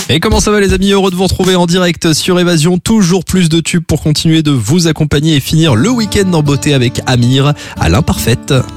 Et comment ça va les amis, heureux de vous retrouver en direct sur Évasion. Toujours plus de tubes pour continuer de vous accompagner et finir le week-end en beauté avec Amir à l'imparfaite.